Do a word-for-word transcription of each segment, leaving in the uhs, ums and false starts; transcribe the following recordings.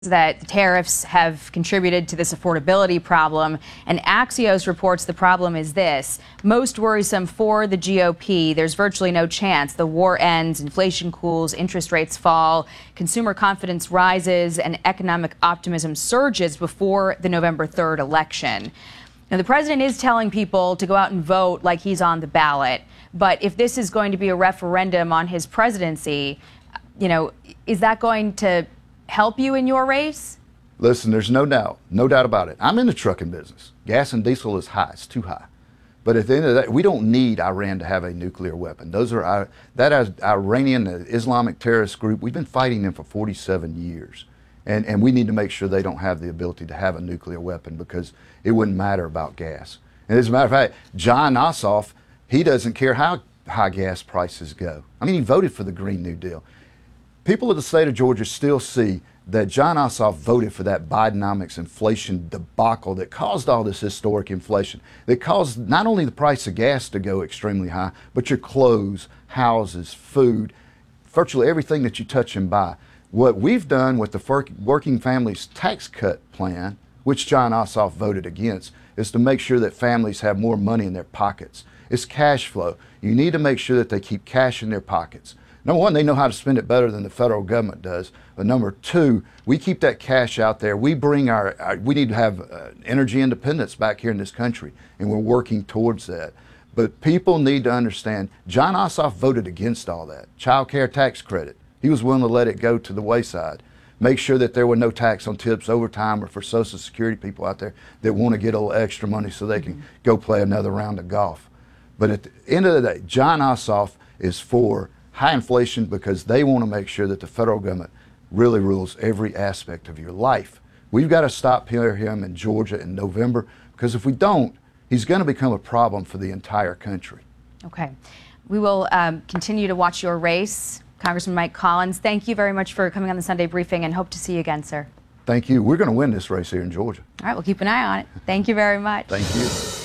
that the tariffs have contributed to this affordability problem, and Axios reports the problem is this. Most worrisome for the G O P, there's virtually no chance the war ends, inflation cools, interest rates fall, consumer confidence rises, and economic optimism surges before the November third election. Now, the president is telling people to go out and vote like he's on the ballot, but if this is going to be a referendum on his presidency, you know, is that going to help you in your race? Listen, there's no doubt, no doubt about it. I'm in the trucking business. Gas and diesel is high, it's too high. But at the end of the day, we don't need Iran to have a nuclear weapon. Those are our, that Iranian Islamic terrorist group, we've been fighting them for forty-seven years. And, and we need to make sure they don't have the ability to have a nuclear weapon, because it wouldn't matter about gas. And as a matter of fact, John Ossoff, he doesn't care how high gas prices go. I mean, he voted for the Green New Deal. People of the state of Georgia still see that John Ossoff voted for that Bidenomics inflation debacle that caused all this historic inflation, that caused not only the price of gas to go extremely high, but your clothes, houses, food, virtually everything that you touch and buy. What we've done with the Working Families Tax Cut Plan, which John Ossoff voted against, is to make sure that families have more money in their pockets. It's cash flow. You need to make sure that they keep cash in their pockets. Number one, they know how to spend it better than the federal government does. But number two, we keep that cash out there. We bring our, our we need to have uh, energy independence back here in this country, and we're working towards that. But people need to understand, John Ossoff voted against all that. Child care tax credit, he was willing to let it go to the wayside. Make sure that there were no tax on tips, overtime, or for Social Security people out there that want to get a little extra money so they can go play another round of golf. But at the end of the day, John Ossoff is for high inflation because they want to make sure that the federal government really rules every aspect of your life. We've got to stop him in Georgia in November, because if we don't, he's going to become a problem for the entire country. Okay. We will um, continue to watch your race. Congressman Mike Collins, thank you very much for coming on the Sunday briefing, and hope to see you again, sir. Thank you. We're going to win this race here in Georgia. All right, we'll keep an eye on it. Thank you very much. Thank you.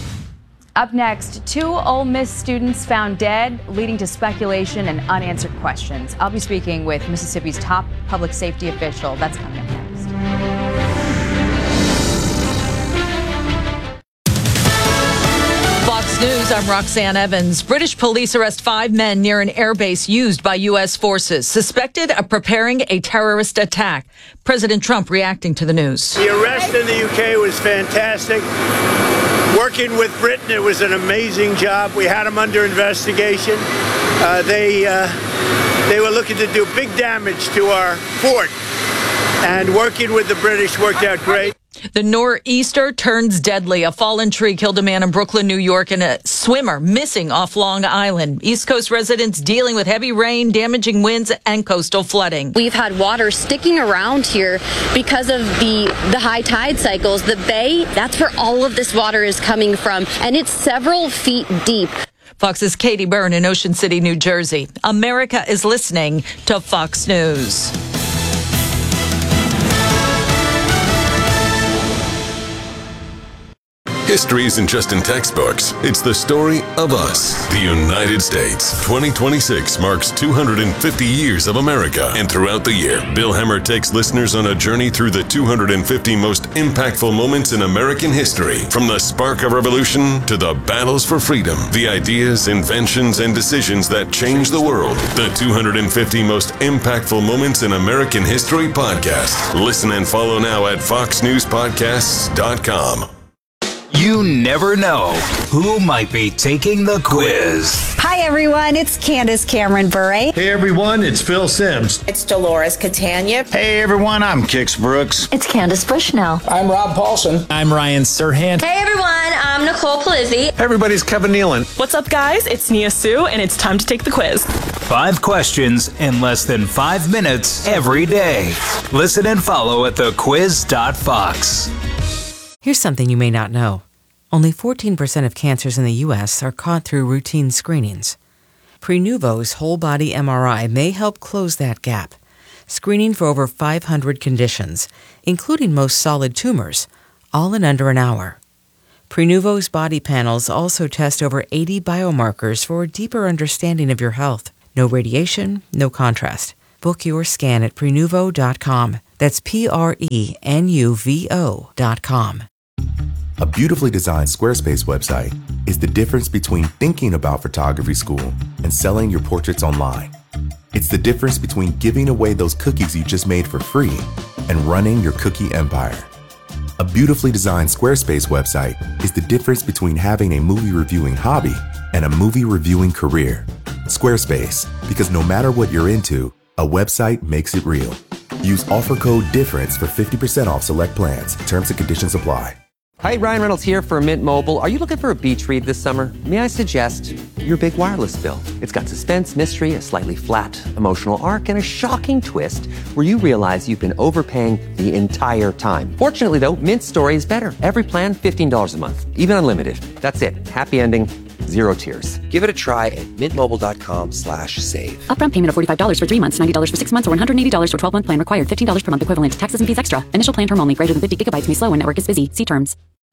Up next, two Ole Miss students found dead, leading to speculation and unanswered questions. I'll be speaking with Mississippi's top public safety official. That's coming up next. Fox News, I'm Roxanne Evans. British police arrest five men near an airbase used by U S forces, suspected of preparing a terrorist attack. President Trump reacting to the news. The arrest in the U K was fantastic. Working with Britain, it was an amazing job. We had them under investigation. Uh, they uh, they were looking to do big damage to our fort, and working with the British worked out great. The nor'easter turns deadly. A fallen tree killed a man in Brooklyn, New York, and a swimmer missing off Long Island. East Coast residents dealing with heavy rain, damaging winds, and coastal flooding. We've had water sticking around here because of the, the high tide cycles. The bay, that's where all of this water is coming from, and it's several feet deep. Fox's Katie Byrne in Ocean City, New Jersey. America is listening to Fox News. History isn't just in textbooks. It's the story of us, the United States. twenty twenty-six marks two hundred fifty years of America. And throughout the year, Bill Hemmer takes listeners on a journey through the two hundred fifty most impactful moments in American history. From the spark of revolution to the battles for freedom, the ideas, inventions, and decisions that changed the world. The two hundred fifty most impactful moments in American history podcast. Listen and follow now at fox news podcasts dot com. You never know who might be taking the quiz. Hi, everyone. It's Candace Cameron Bure. Hey, everyone. It's Phil Sims. It's Dolores Catania. Hey, everyone. I'm Kix Brooks. It's Candace Bushnell. I'm Rob Paulson. I'm Ryan Serhant. Hey, everyone. I'm Nicole Palizzi. Hey, everybody. It's Kevin Nealon. What's up, guys? It's Nia Sue, and it's time to take the quiz. Five questions in less than five minutes every day. Listen and follow at the quiz dot fox. Here's something you may not know. Only fourteen percent of cancers in the U S are caught through routine screenings. Prenuvo's whole-body M R I may help close that gap, screening for over five hundred conditions, including most solid tumors, all in under an hour. Prenuvo's body panels also test over eighty biomarkers for a deeper understanding of your health. No radiation, no contrast. Book your scan at prenuvo dot com. That's P R E N U V O dot com. A beautifully designed Squarespace website is the difference between thinking about photography school and selling your portraits online. It's the difference between giving away those cookies you just made for free and running your cookie empire. A beautifully designed Squarespace website is the difference between having a movie reviewing hobby and a movie reviewing career. Squarespace, because no matter what you're into, a website makes it real. Use offer code DIFFERENCE for fifty percent off select plans. Terms and conditions apply. Hi, Ryan Reynolds here for Mint Mobile. Are you looking for a beach read this summer? May I suggest your big wireless bill? It's got suspense, mystery, a slightly flat, emotional arc, and a shocking twist where you realize you've been overpaying the entire time. Fortunately, though, Mint's story is better. Every plan, fifteen dollars a month, even unlimited. That's it. Happy ending, zero tears. Give it a try at mintmobile.com slash save. Upfront payment of forty-five dollars for three months, ninety dollars for six months, or one hundred eighty dollars for twelve-month plan required. fifteen dollars per month equivalent. Taxes and fees extra. Initial plan term only. Greater than fifty gigabytes may slow when network is busy. See terms.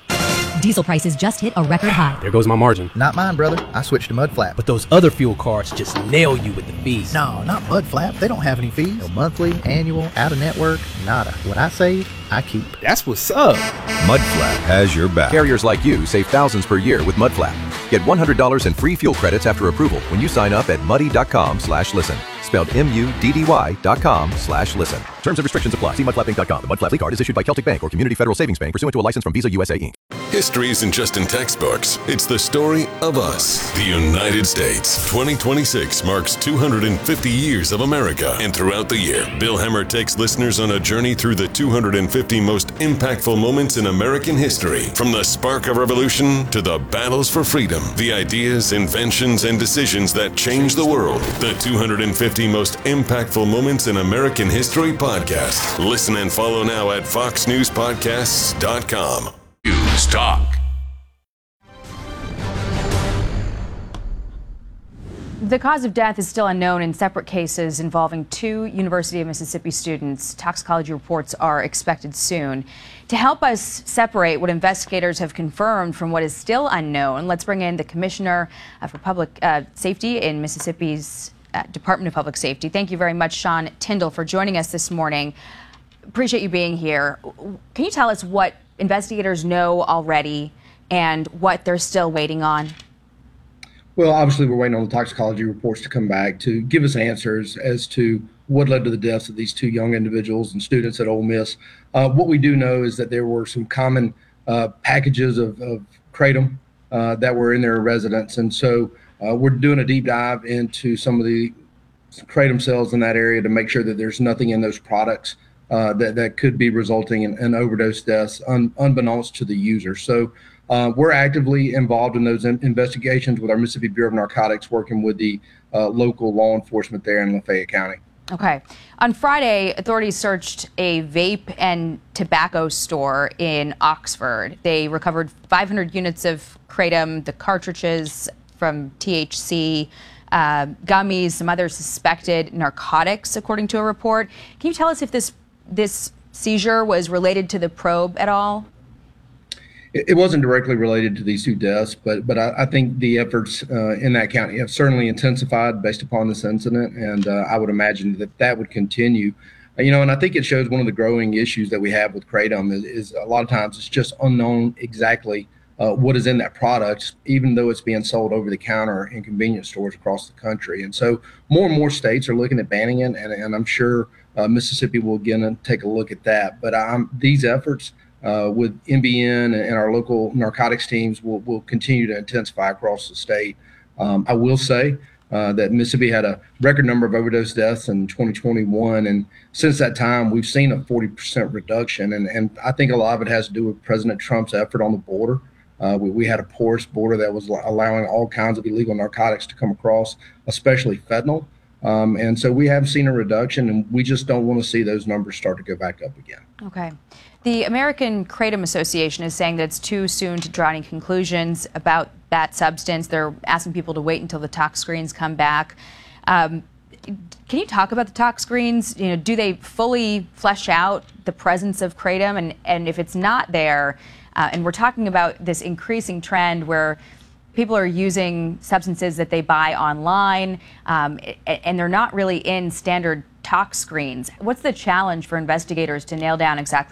Diesel prices just hit a record high. There goes my margin. Not mine, brother. I switched to Mudflap. But those other fuel cards just nail you with the fees. No, not Mudflap. They don't have any fees. No monthly, annual, out-of-network, nada. What I save, I keep. That's what's up. Mudflap has your back. Carriers like you save thousands per year with Mudflap. Get one hundred dollars in free fuel credits after approval when you sign up at muddy.com slash listen. Spelled M-U-D-D-Y dot com slash listen. Terms and restrictions apply. See mudflap inc dot com. The Mudflap card is issued by Celtic Bank or Community Federal Savings Bank pursuant to a license from Visa U S A Incorporated. History isn't just in textbooks. It's the story of us, the United States. twenty twenty-six marks two hundred fifty years of America. And throughout the year, Bill Hemmer takes listeners on a journey through the two hundred fifty most impactful moments in American history. From the spark of revolution to the battles for freedom, the ideas, inventions, and decisions that changed the world. The two hundred fifty most impactful moments in American history podcast. Listen and follow now at fox news podcasts dot com. News Talk. The cause of death is still unknown in separate cases involving two University of Mississippi students. Toxicology reports are expected soon. To help us separate what investigators have confirmed from what is still unknown, let's bring in the Commissioner for Public uh, Safety in Mississippi's uh, Department of Public Safety. Thank you very much, Sean Tyndall, for joining us this morning. Appreciate you being here. Can you tell us what investigators know already and what they're still waiting on? Well, obviously, we're waiting on the toxicology reports to come back to give us answers as to what led to the deaths of these two young individuals and students at Ole Miss. Uh, what we do know is that there were some common uh, packages of, of kratom uh, that were in their residence. And so uh, we're doing a deep dive into some of the kratom cells in that area to make sure that there's nothing in those products uh, that, that could be resulting in, in overdose deaths un, unbeknownst to the user. So Uh, we're actively involved in those in- investigations with our Mississippi Bureau of Narcotics, working with the uh, local law enforcement there in Lafayette County. Okay. On Friday, authorities searched a vape and tobacco store in Oxford. They recovered five hundred units of kratom, the cartridges from T H C, uh, gummies, some other suspected narcotics, according to a report. Can you tell us if this this seizure was related to the probe at all? It wasn't directly related to these two deaths, but but I, I think the efforts uh, in that county have certainly intensified based upon this incident, and uh, I would imagine that that would continue. Uh, you know, and I think it shows one of the growing issues that we have with kratom is, is a lot of times it's just unknown exactly uh, what is in that product, even though it's being sold over the counter in convenience stores across the country. And so more and more states are looking at banning it, and, and I'm sure uh, Mississippi will again take a look at that. But um, these efforts Uh, with M B N and our local narcotics teams will, will continue to intensify across the state. Um, I will say uh, that Mississippi had a record number of overdose deaths in twenty twenty-one. And since that time, we've seen a forty percent reduction. And, and I think a lot of it has to do with President Trump's effort on the border. Uh, we, we had a porous border that was allowing all kinds of illegal narcotics to come across, especially fentanyl. Um, and so we have seen a reduction, and we just don't want to see those numbers start to go back up again. Okay. The American Kratom Association is saying that it's too soon to draw any conclusions about that substance. They're asking people to wait until the tox screens come back. Um, can you talk about the tox screens? You know, do they fully flesh out the presence of kratom? And, and if it's not there, uh, and we're talking about this increasing trend where people are using substances that they buy online, um, and they're not really in standard tox screens. What's the challenge for investigators to nail down exactly